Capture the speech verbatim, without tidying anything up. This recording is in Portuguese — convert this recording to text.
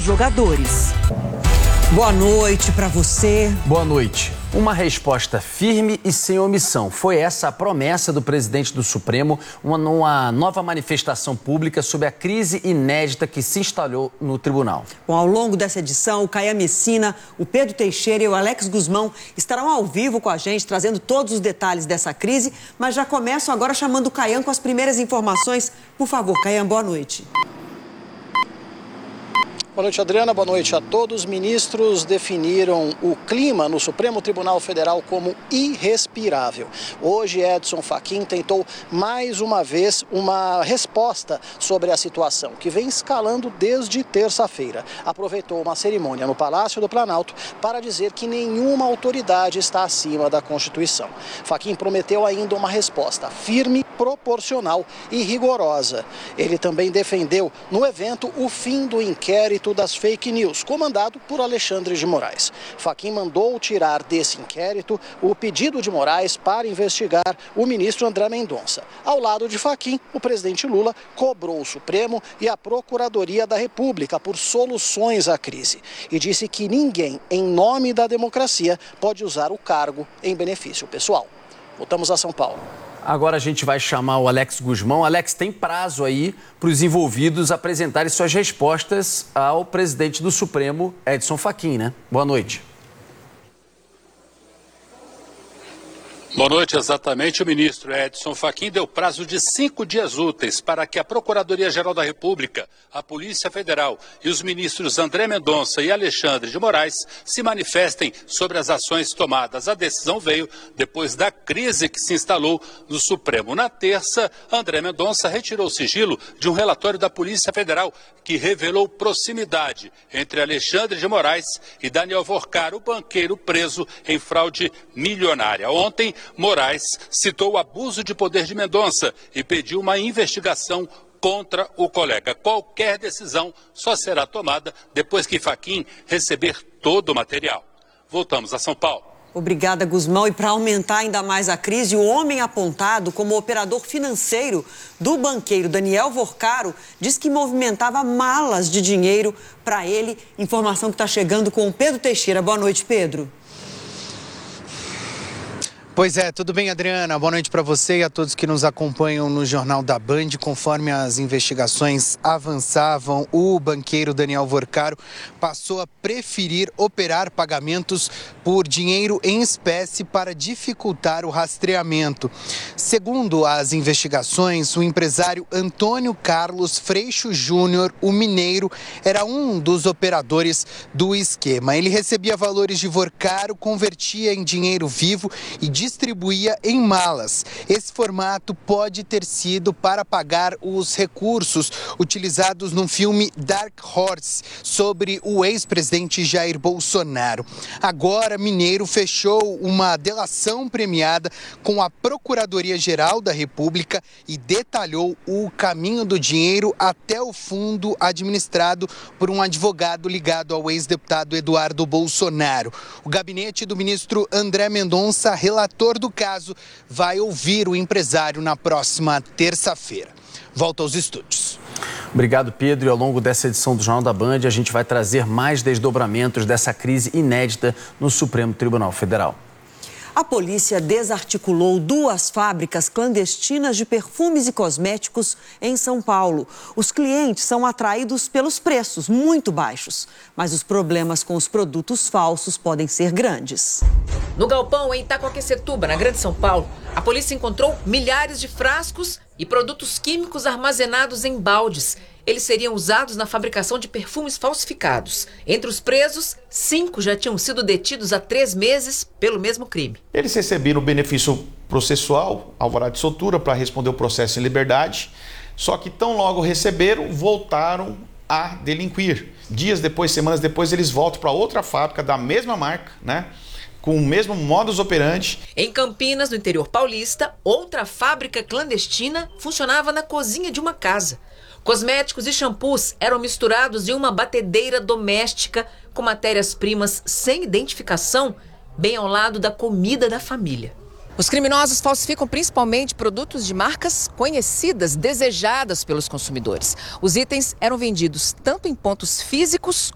jogadores. Boa noite para você. Boa noite. Uma resposta firme e sem omissão. Foi essa a promessa do presidente do Supremo, uma, uma nova manifestação pública sobre a crise inédita que se instalou no tribunal. Bom, ao longo dessa edição, o Caian Messina, o Pedro Teixeira e o Alex Guzmão estarão ao vivo com a gente, trazendo todos os detalhes dessa crise, mas já começam agora chamando o Caian com as primeiras informações. Por favor, Caian, boa noite. Boa noite, Adriana. Boa noite a todos. Ministros definiram o clima no Supremo Tribunal Federal como irrespirável. Hoje, Edson Fachin tentou mais uma vez uma resposta sobre a situação, que vem escalando desde terça-feira. Aproveitou uma cerimônia no Palácio do Planalto para dizer que nenhuma autoridade está acima da Constituição. Fachin prometeu ainda uma resposta firme, proporcional e rigorosa. Ele também defendeu no evento o fim do inquérito das fake news, comandado por Alexandre de Moraes. Fachin mandou tirar desse inquérito o pedido de Moraes para investigar o ministro André Mendonça. Ao lado de Fachin, o presidente Lula cobrou o Supremo e a Procuradoria da República por soluções à crise e disse que ninguém, em nome da democracia, pode usar o cargo em benefício pessoal. Voltamos a São Paulo. Agora a gente vai chamar o Alex Guzmão. Alex, tem prazo aí para os envolvidos apresentarem suas respostas ao presidente do Supremo, Edson Fachin, né? Boa noite. Boa noite, exatamente. O ministro Edson Fachin deu prazo de cinco dias úteis para que a Procuradoria-Geral da República, a Polícia Federal e os ministros André Mendonça e Alexandre de Moraes se manifestem sobre as ações tomadas. A decisão veio depois da crise que se instalou no Supremo. Na terça, André Mendonça retirou o sigilo de um relatório da Polícia Federal que revelou proximidade entre Alexandre de Moraes e Daniel Vorcar, o banqueiro preso em fraude milionária. Ontem, Moraes citou o abuso de poder de Mendonça e pediu uma investigação contra o colega. Qualquer decisão só será tomada depois que Fachin receber todo o material. Voltamos a São Paulo. Obrigada, Guzmão. E para aumentar ainda mais a crise, o homem apontado como operador financeiro do banqueiro Daniel Vorcaro diz que movimentava malas de dinheiro para ele. Informação que está chegando com o Pedro Teixeira. Boa noite, Pedro. Pois é, tudo bem, Adriana? Boa noite para você e a todos que nos acompanham no Jornal da Band. Conforme as investigações avançavam, o banqueiro Daniel Vorcaro passou a preferir operar pagamentos por dinheiro em espécie para dificultar o rastreamento. Segundo as investigações, o empresário Antônio Carlos Freixo Júnior, o mineiro, era um dos operadores do esquema. Ele recebia valores de Vorcaro, convertia em dinheiro vivo e distribuía em malas. Esse formato pode ter sido para pagar os recursos utilizados no filme Dark Horse sobre o ex-presidente Jair Bolsonaro. Agora, Mineiro fechou uma delação premiada com a Procuradoria-Geral da República e detalhou o caminho do dinheiro até o fundo administrado por um advogado ligado ao ex-deputado Eduardo Bolsonaro. O gabinete do ministro André Mendonça relatou do caso vai ouvir o empresário na próxima terça-feira. Volta aos estúdios. Obrigado, Pedro. E ao longo dessa edição do Jornal da Band, a gente vai trazer mais desdobramentos dessa crise inédita no Supremo Tribunal Federal. A polícia desarticulou duas fábricas clandestinas de perfumes e cosméticos em São Paulo. Os clientes são atraídos pelos preços muito baixos, mas os problemas com os produtos falsos podem ser grandes. No galpão em Itacoaquecetuba, na Grande São Paulo, a polícia encontrou milhares de frascos e produtos químicos armazenados em baldes. Eles seriam usados na fabricação de perfumes falsificados. Entre os presos, cinco já tinham sido detidos há três meses pelo mesmo crime. Eles receberam o benefício processual, alvará de soltura, para responder o processo em liberdade. Só que tão logo receberam, voltaram a delinquir. Dias depois, semanas depois, eles voltam para outra fábrica da mesma marca, né? Com o mesmo modus operandi. Em Campinas, no interior paulista, outra fábrica clandestina funcionava na cozinha de uma casa. Cosméticos e shampoos eram misturados em uma batedeira doméstica com matérias-primas sem identificação, bem ao lado da comida da família. Os criminosos falsificam principalmente produtos de marcas conhecidas, desejadas pelos consumidores. Os itens eram vendidos tanto em pontos físicos